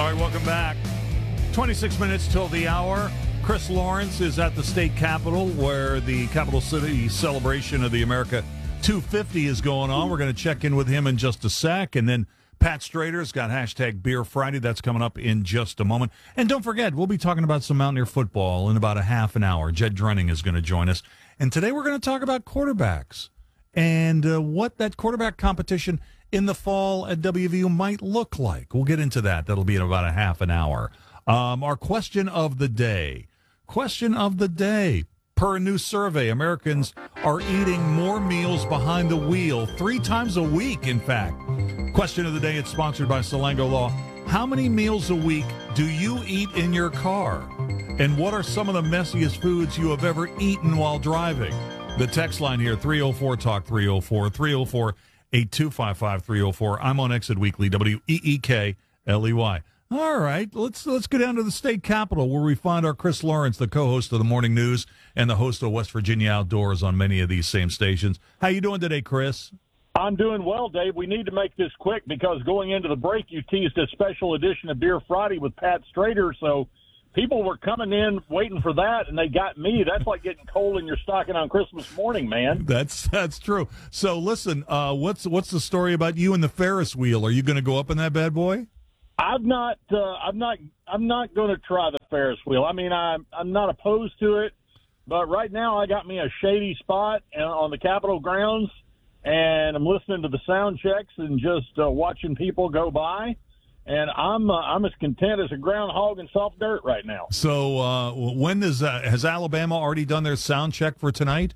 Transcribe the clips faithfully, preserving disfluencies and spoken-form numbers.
right, welcome back. twenty-six minutes till the hour. Chris Lawrence is at the state capitol where the Capital City celebration of the America two fifty is going on. We're going to check in with him in just a sec. And then Pat Strader's got hashtag Beer Friday. That's coming up in just a moment. And don't forget, we'll be talking about some Mountaineer football in about a half an hour. Jed Drenning is going to join us. And today we're going to talk about quarterbacks and uh, what that quarterback competition in the fall at W V U might look like. We'll get into that. That'll be in about a half an hour. Um, our question of the day. Question of the day. Per a new survey, Americans are eating more meals behind the wheel, three times a week, in fact. Question of the day, it's sponsored by Salango Law. How many meals a week do you eat in your car? And what are some of the messiest foods you have ever eaten while driving? The text line here, three oh four talk three oh four, three oh four, eight two five five, three oh four. I'm on Exit Weekly, W E E K L E Y. All right, let's let's go down to the state capitol where we find our Chris Lawrence, the co-host of the Morning News and the host of West Virginia Outdoors on many of these same stations. How you doing today, Chris? I'm doing well, Dave. We need to make this quick because going into the break, you teased a special edition of Beer Friday with Pat Strader, so people were coming in waiting for that, and they got me. That's like getting coal in your stocking on Christmas morning, man. That's that's true. So listen, uh, what's what's the story about you and the Ferris wheel? Are you going to go up in that bad boy? I've not, uh, I'm not, I'm not going to try the Ferris wheel. I mean, I'm, I'm not opposed to it, but right now I got me a shady spot on the Capitol grounds, and I'm listening to the sound checks and just uh, watching people go by, and I'm, uh, I'm as content as a groundhog in soft dirt right now. So, uh, when does uh, has Alabama already done their sound check for tonight?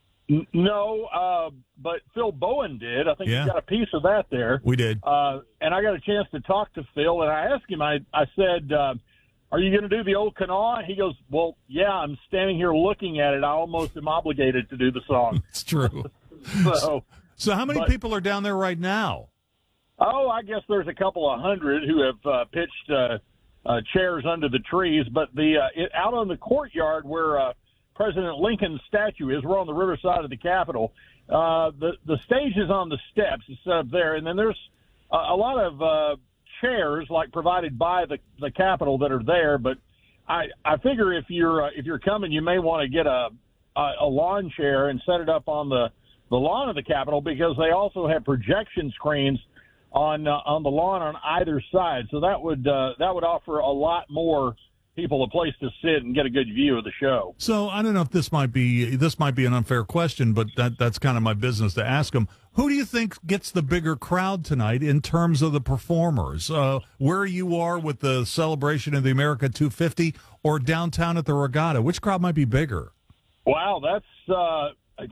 No, uh, but Phil Bowen did. I think yeah. he got a piece of that there. We did. Uh, and I got a chance to talk to Phil, and I asked him, I, I said, uh, are you going to do the old Kanawha? He goes, well, yeah, I'm standing here looking at it. I almost am obligated to do the song. It's true. so, so how many but, people are down there right now? Oh, I guess there's a couple of hundred who have uh, pitched uh, uh, chairs under the trees. But the uh, it, out on the courtyard where uh, – President Lincoln's statue is. We're on the riverside of the Capitol. Uh, the the stage is on the steps. It's set up there, and then there's a, a lot of uh, chairs like provided by the the Capitol that are there. But I I figure if you're uh, if you're coming, you may want to get a, a a lawn chair and set it up on the the lawn of the Capitol because they also have projection screens on uh, on the lawn on either side. So that would uh, that would offer a lot more people a place to sit and get a good view of the show. So I don't know if this might be this might be an unfair question, but that that's kind of my business to ask them. Who do you think gets the bigger crowd tonight in terms of the performers? Uh, where you are with the celebration of the America two fifty or downtown at the Regatta? Which crowd might be bigger? Wow, that's uh,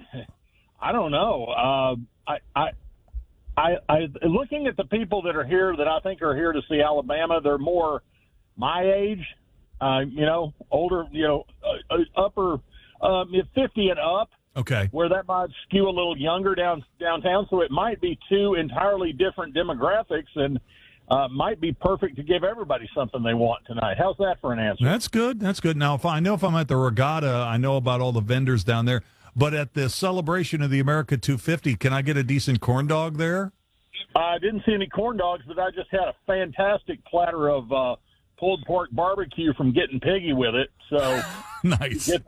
I don't know. Uh, I, I I I looking at the people that are here that I think are here to see Alabama, they're more my age. Uh, you know, older, you know, uh, upper um, fifty and up. Okay. Where that might skew a little younger down downtown, so it might be two entirely different demographics, and uh, might be perfect to give everybody something they want tonight. How's that for an answer? That's good. That's good. Now, if I know if I'm at the Regatta, I know about all the vendors down there. But at the celebration of the America two fifty, can I get a decent corn dog there? I didn't see any corn dogs, but I just had a fantastic platter of uh, pulled pork barbecue from Getting Piggy with it. So nice. Get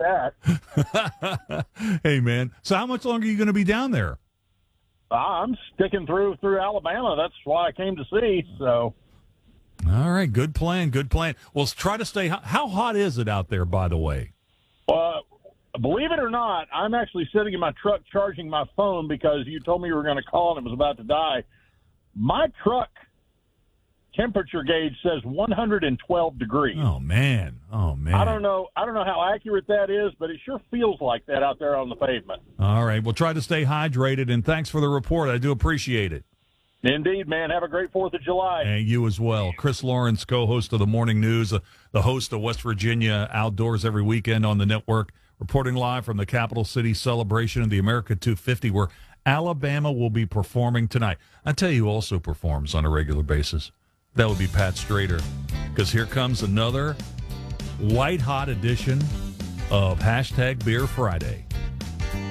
that. Hey, man. So how much longer are you going to be down there? Uh, I'm sticking through through Alabama. That's why I came to see. So. All right. Good plan. Good plan. Well, let's try to stay. How hot is it out there, by the way? Uh, believe it or not, I'm actually sitting in my truck charging my phone because you told me you were going to call and it was about to die. My truck temperature gauge says one hundred twelve degrees. Oh man. Oh man. I don't know. I don't know how accurate that is, but it sure feels like that out there on the pavement. All right. We'll try to stay hydrated, and thanks for the report. I do appreciate it. Indeed, man. Have a great fourth of July. And you as well. Chris Lawrence, co-host of the Morning News, uh, the host of West Virginia Outdoors every weekend on the network, reporting live from the Capital City celebration of the America two fifty, where Alabama will be performing tonight. I tell you who also performs on a regular basis. That would be Pat Strader, because here comes another white-hot edition of Hashtag Beer Friday.